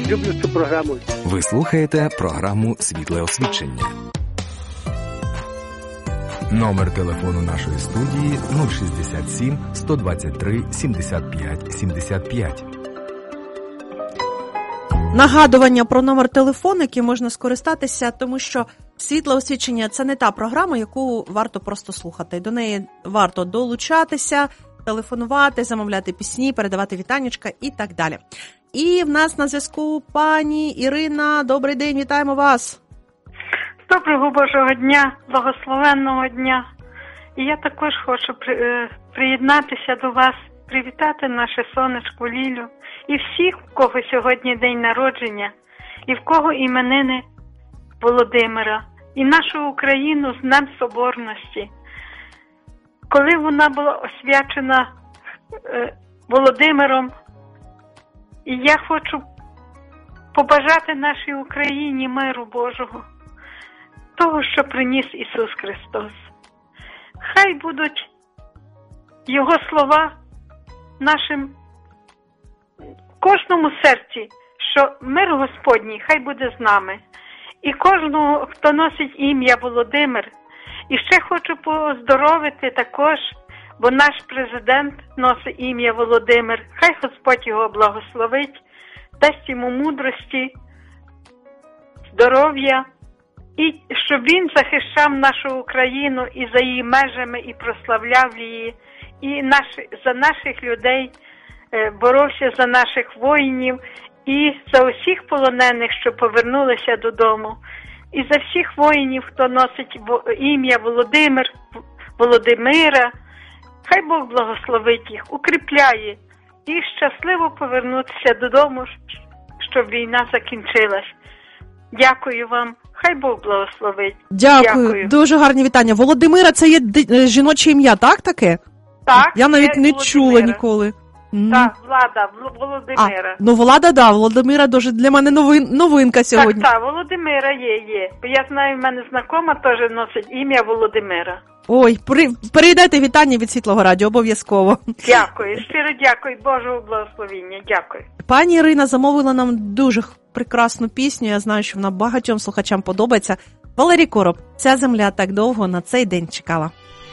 люблю цю програму. Ви слухаєте програму «Світле освічення». Номер телефону нашої студії 067 123 75 75. Нагадування про номер телефону, який можна скористатися, тому що «Світле освічення» – це не та програма, яку варто просто слухати. До неї варто долучатися, телефонувати, замовляти пісні, передавати вітаннячка і так далі. І в нас на зв'язку пані Ірина. Добрий день, вітаємо вас. Доброго Божого дня, благословенного дня. І я також хочу приєднатися до вас, привітати наше сонечко Лілю і всіх, у кого сьогодні день народження, і в кого іменини Володимира, і нашу Україну з Днем Соборності. Коли вона була освячена Володимиром, і я хочу побажати нашій Україні миру Божого, того, що приніс Ісус Христос. Хай будуть Його слова нашим кожному серці, що мир Господній хай буде з нами. І кожного, хто носить ім'я Володимир. І ще хочу поздоровити також, бо наш президент носить ім'я Володимир. Хай Господь його благословить, дасть йому мудрості, здоров'я, і щоб він захищав нашу Україну і за її межами, і прославляв її, і за наших людей, боровся за наших воїнів, і за усіх полонених, що повернулися додому, і за всіх воїнів, хто носить ім'я Володимира. Хай Бог благословить їх, укріпляє і щасливо повернутися додому, щоб війна закінчилась. Дякую вам. Хай Бог благословить. Дякую. Дуже гарні вітання. Володимира – це є жіноче ім'я, так таке? Так. Я навіть не чула ніколи. Так, Влада, Володимира. Влада, да, Володимира дуже для мене новинка сьогодні. Так, Володимира є. Бо я знаю, в мене знакома теж носить ім'я Володимира. Ой, передайте вітання від Світлого радіо, обов'язково. Дякую, щиро дякую, Божого благословіння, дякую. Пані Ірина замовила нам дуже прекрасну пісню, я знаю, що вона багатьом слухачам подобається. Валерій Короб, «Ця земля так довго на цей день чекала».